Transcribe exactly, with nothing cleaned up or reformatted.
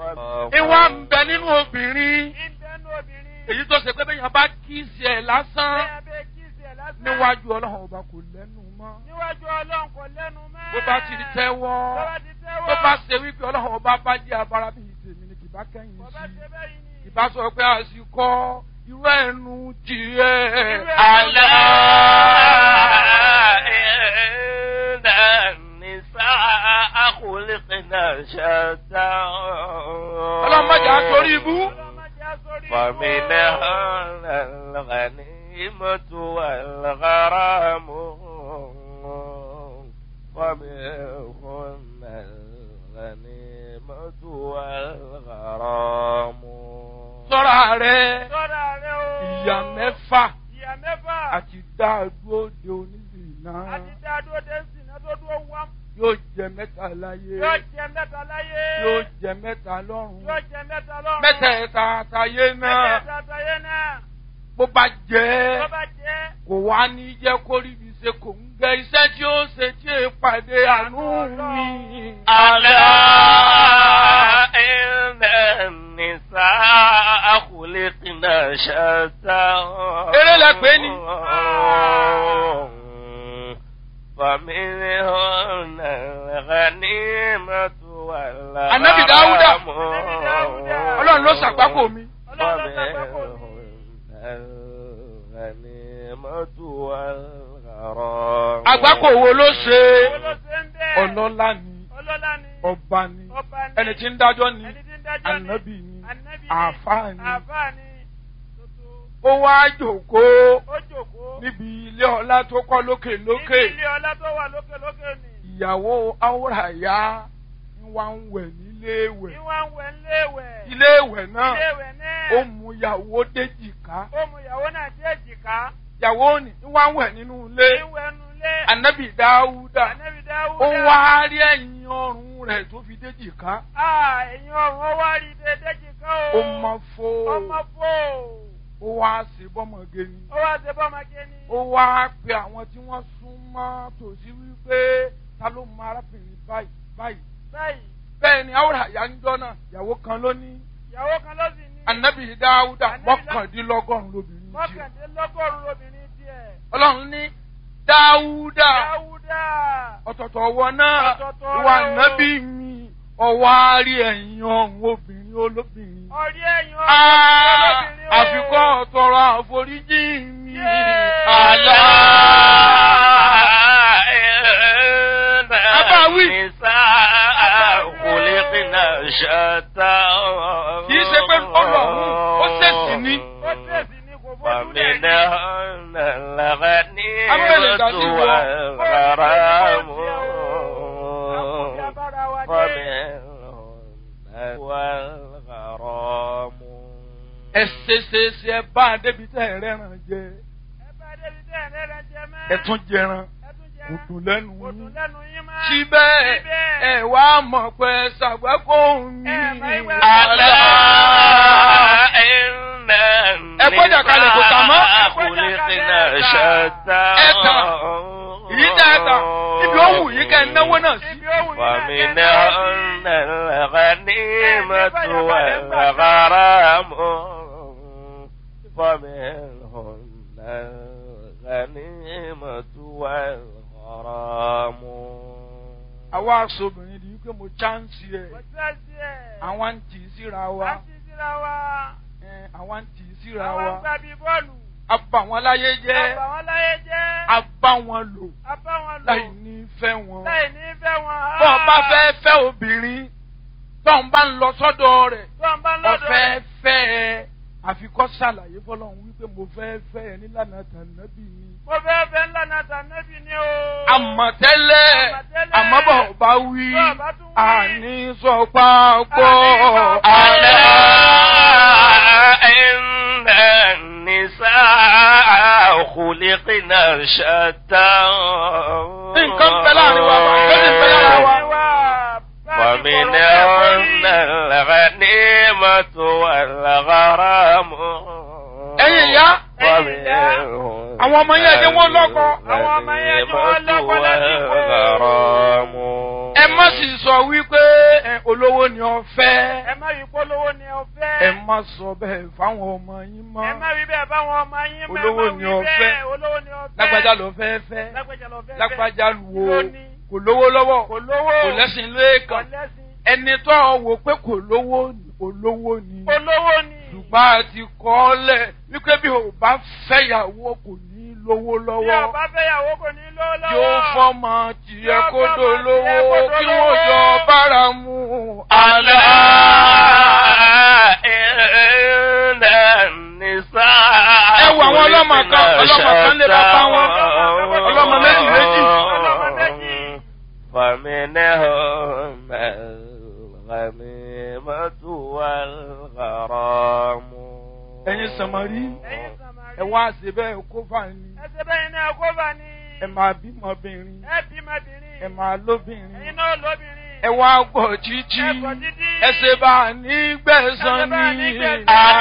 ìwà ń bẹ nínú obìnrin èyí tó ṣe pé bẹ́yàn bá kíìsì ẹ̀ lásán níwájú ọlọ́run ọba kò lẹ́nu mọ́. níwájú ọlọ́run kò lẹ́nu mọ́. bó bá ti tẹ́wọ́ tó bá ṣe wípé ọlọ́run ọba bá jẹ́ abara bíi tèmi ni kì bá kẹ́yìn sí kì bá sọ pé àsìkò irú ẹnu tiẹ̀. àlá ẹ̀ẹ́dà nìsá àkùlẹ̀kẹ̀nà ṣàtà. ọlọ́mọdé àtòrí ibú. fàmìnà الغنيمة والغرام ومنهن الغنيمة والغرام. sọ́ra rẹ̀ ìyá mẹ́fà àti dáadúró de oníṣìná yóò jẹ mẹ́ta láyé yóò jẹ mẹ́ta lọ́run mẹ́tẹ̀ẹ̀ta àtayé náà. bó bá jẹ́ kò wá ní jẹ́ kó rí ibi ṣe kò ń gẹ iṣẹ́ tí ó ṣe tí è pàdé àánú mi. àlá ẹ̀ẹ́nà nìsá àkùlẹ̀kìnà ṣàtà. eré lẹ pé ni. فمنهن الغنيمة والغرام. Ànábì Dáúdà Ọlọ́run ló ṣàgbákò mi. Àgbákò wo ló ṣe? Ọlọ́lá ni, ọba ni, ẹni tí ń dájọ́ ni, ànábì ni, àfáà ni. Ó wá jókòó níbi ilé ọlá tó kọ́ lókè lókè. Ìyàwó Áwòràyá ń wá ń wẹ̀ nílé ìwẹ̀. Ilé ìwẹ̀ náà ó mú ìyàwó déjìká. Ìyàwó ni ń wá ń wẹ̀ nínú ilé. Ànábì Dáúdà ó wá rí ẹ̀yìn ọrùn rẹ̀ tó fi déjìká. Ẹ̀yìn ọrùn ó wá rí déjìká o. Ó mọ fó. Ó wá ṣe bọ́mọge ni. Ó wá ṣe bọ́mọge ni. Ó wá pe àwọn tí wọ́n sún mọ́ tòsí wípé ta ló mọ arábìnrin báyìí báyìí. Báyìí. Bẹ́ẹ̀ ni Áwòràyá ń jọ́ náà, ìyàwó kan ló ní. Ìyàwó kan ló sì ní. Ànábì Dáúdà mọ́kàndínlọ́gọ́rùn-ún lóbìnrin tiẹ̀. Mọ́kàndínlọ́gọ́rùn-ún lóbìnrin tiẹ̀. Ọlọ́run ní Dáúdà. Dáúdà. Ọ̀tọ̀ọ̀tọ̀ ọwọ́ náà wà nábì mi. Ọwọ́ á rí ẹ̀yìn ọ̀hún obìnrin olóbìnrin. Ọ̀rí ẹ̀yìn ọ̀hún olóbìnrin o. Àfikọ́ tọrọ àforíjì mi. Àlá Abáwí. Nìsá àkùlẹ̀kìnà ṣàtà. Kì í ṣe pé Ọlọ́run ó ṣèṣì ní. Ó ṣèṣì ní kò bójú rẹ̀ ní. فمنهن الغنيمة والغرام ومنهن والغرام. Ẹ ṣe ṣe ṣe ẹ bá débi tẹ́ ẹ rẹ́ràn jẹ. Ẹ bá débi tẹ́ ẹ rẹ́ràn jẹ mọ́. Ẹ tún jẹran. Kò dùn lẹ́nu yín. Síbẹ̀ ẹ wá mọ̀ pé ṣàgbákò mi. Àlá ẹ gbọ́dọ̀ kalẹ̀ kò tà mọ́. Ẹ tà èyí tẹ́ ẹ tà ibi ó wù yín kẹ́ ẹ náwó náà sí. Fàmìnà ọ̀nà الغنيمة والغرام. فمنهن الغنيمة والغرام. Àwa aṣọ́bìnrin di wípé mo chánsì ẹ̀. Àwọn ń tì í síra wa. Àwọn ń tì í síra wa. A bà wọ́n láyé jẹ́. A bá wọn lò. Láì ní fẹ́ wọn. Bọ́ọ̀ bá fẹ́ fẹ́ obìnrin. Tọ́n bá ń lọ sọ́dọ̀ rẹ̀. Ọ̀fẹ́ fẹ́ ẹ. Àfikọ́ ṣàlàyé fọlọ́run wípé mo fẹ́ fẹ́ ẹ nílànà tànàbí ni. Mo fẹ́ fẹ́ nílànà tànàbí ni o. Àmọ̀tẹ́lẹ̀ àmọ́bọ̀ bá wí. Àní sọ pápọ̀. Àlá inna an-nisaa khuliqna shatta. Nǹkan bẹ láàrin wa, lónìí bẹ láàrin wa. ومنهن الغنيمة والغرام. Ẹ̀yin ìyá, àwọn ọmọ yẹn jẹ́ wọ́n lọ́kọ. Àwọn ọmọ yẹn jẹ́ wọ́n lọ́kọ láti والغرام. Ẹ má sì sọ wípé olówó ni ọ fẹ́. Ẹ má wí pé olówó ni ọ fẹ́. Ẹ má sọ bẹ́ẹ̀ fáwọn ọmọ yín mọ́. Ẹ má wí bẹ́ẹ̀ fáwọn ọmọ yín mọ́. Olówó ni ọ fẹ́. Olówó ni ọ fẹ́. Lágbájá ló fẹ́ fẹ́. Lágbájá ló fẹ́ fẹ́. Lágbájá wo kò lówó lọ́wọ́. Kò lówó. Kò lẹ́sìn lẹ́ẹ̀kan. Kò lẹ́sìn. Ẹni tó wò pé kò lówó olówó ni. Olówó ni. Ṣùgbọ́n a ti kọ́ ọ lẹ̀ wípé bí o bá fẹ́yàwó kò ní lówó lọ́wọ́. Bí o bá fẹ́yàwó kò ní lówó lọ́wọ́. Yóò fọ́mọ tiẹ̀ kó dolówó kí wọ́n jọ bára mu. Àlá ẹ̀ẹ́dẹ̀ nìsá. Ẹ wo àwọn ọlọ́mọ kan ọlọ́mọ kan lé bàbá wọn. Ọlọ́mọ méjì méjì. Ọlọ́mọ méjì. فمنهم الغميمة والغرام. Ẹ̀yin Sàmárì, ẹ wá ṣe bẹ́ẹ̀ kó fà ní. Ẹ ṣe bẹ́ẹ̀ náà kó fà ní. Ẹ máa bímọbìnrin. Ẹ bímọbìnrin. Ẹ máa lóbìnrin. Ẹ̀yin náà lóbìnrin. Ẹ wá gbọ̀ títí. Ẹ gbọ̀ títí. Ẹ ṣe bá a ní gbẹ̀san ní. Ẹ ṣe bá a ní gbẹ̀san.